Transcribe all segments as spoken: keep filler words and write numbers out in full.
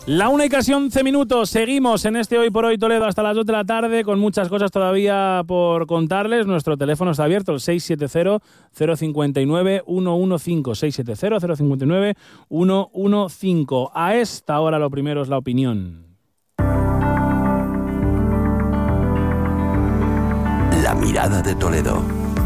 La una y casi once minutos, seguimos en este Hoy por Hoy Toledo hasta las dos de la tarde con muchas cosas todavía por contarles. Nuestro teléfono está abierto, el seis siete cero, cero cinco nueve, uno uno cinco, seis siete cero, cero cinco nueve, uno uno cinco. A esta hora lo primero es la opinión. La mirada de Toledo.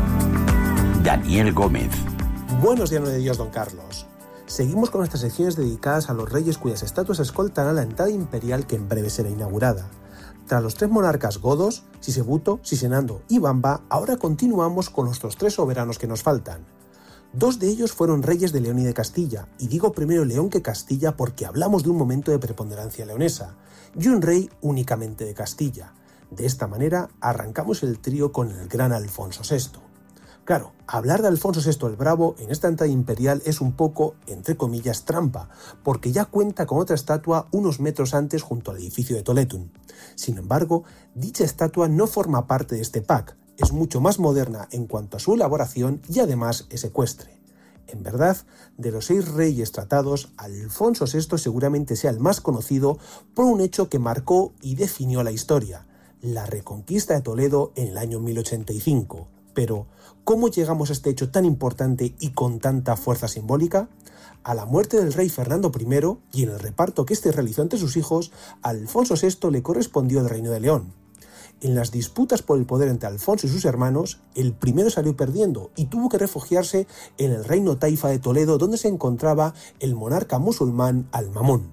Daniel Gómez. Buenos días, no de Dios, don Carlos. Seguimos con nuestras secciones dedicadas a los reyes cuyas estatuas escoltan a la entrada imperial que en breve será inaugurada. Tras los tres monarcas godos, Sisebuto, Sisenando y Bamba, ahora continuamos con nuestros tres soberanos que nos faltan. Dos de ellos fueron reyes de León y de Castilla, y digo primero León que Castilla porque hablamos de un momento de preponderancia leonesa, y un rey únicamente de Castilla. De esta manera arrancamos el trío con el gran Alfonso sexto. Claro, hablar de Alfonso sexto el Bravo en esta entrada imperial es un poco, entre comillas, trampa, porque ya cuenta con otra estatua unos metros antes junto al edificio de Toletun. Sin embargo, dicha estatua no forma parte de este pack, es mucho más moderna en cuanto a su elaboración y además es ecuestre. En verdad, de los seis reyes tratados, Alfonso sexto seguramente sea el más conocido por un hecho que marcó y definió la historia, la reconquista de Toledo en el año mil ochenta y cinco. Pero, ¿cómo llegamos a este hecho tan importante y con tanta fuerza simbólica? A la muerte del rey Fernando primero, y en el reparto que éste realizó entre sus hijos, a Alfonso sexto le correspondió el reino de León. En las disputas por el poder entre Alfonso y sus hermanos, el primero salió perdiendo y tuvo que refugiarse en el reino taifa de Toledo, donde se encontraba el monarca musulmán Al-Mamún.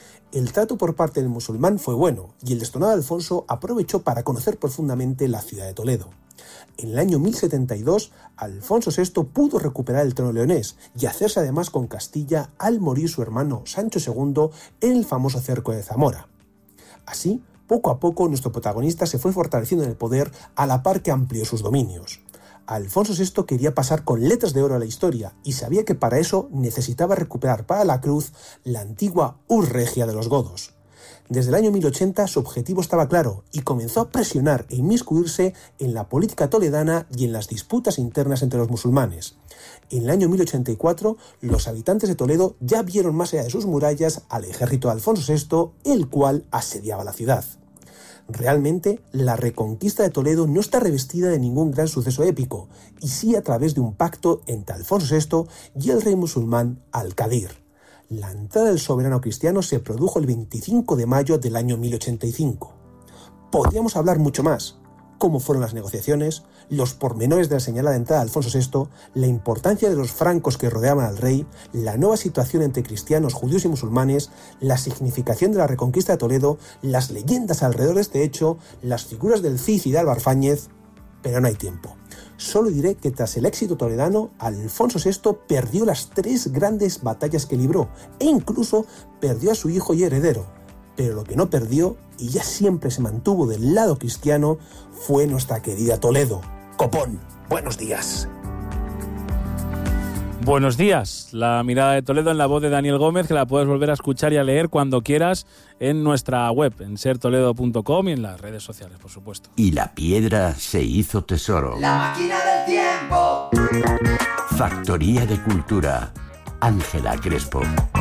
El trato por parte del musulmán fue bueno, y el destonado Alfonso aprovechó para conocer profundamente la ciudad de Toledo. En el año mil setenta y dos, Alfonso sexto pudo recuperar el trono leonés y hacerse además con Castilla al morir su hermano Sancho segundo en el famoso cerco de Zamora. Así, poco a poco nuestro protagonista se fue fortaleciendo en el poder a la par que amplió sus dominios. Alfonso sexto quería pasar con letras de oro a la historia y sabía que para eso necesitaba recuperar para la cruz la antigua Urs Regia de los godos. Desde el año mil ochenta su objetivo estaba claro y comenzó a presionar e inmiscuirse en la política toledana y en las disputas internas entre los musulmanes. En el año mil ochenta y cuatro, los habitantes de Toledo ya vieron más allá de sus murallas al ejército de Alfonso sexto, el cual asediaba la ciudad. Realmente, la reconquista de Toledo no está revestida de ningún gran suceso épico, y sí a través de un pacto entre Alfonso sexto y el rey musulmán Al-Qadir. La entrada del soberano cristiano se produjo el veinticinco de mayo del año mil ochenta y cinco. Podríamos hablar mucho más. Cómo fueron las negociaciones, los pormenores de la señalada entrada de Alfonso sexto, la importancia de los francos que rodeaban al rey, la nueva situación entre cristianos, judíos y musulmanes, la significación de la reconquista de Toledo, las leyendas alrededor de este hecho, las figuras del Cid y de Álvar Fáñez, pero no hay tiempo. Solo diré que tras el éxito toledano, Alfonso sexto perdió las tres grandes batallas que libró e incluso perdió a su hijo y heredero. Pero lo que no perdió, y ya siempre se mantuvo del lado cristiano, fue nuestra querida Toledo. Copón, buenos días. Buenos días, la mirada de Toledo en la voz de Daniel Gómez, que la puedes volver a escuchar y a leer cuando quieras en nuestra web, en ser toledo punto com y en las redes sociales, por supuesto. Y la piedra se hizo tesoro. La máquina del tiempo. Factoría de Cultura. Ángela Crespo.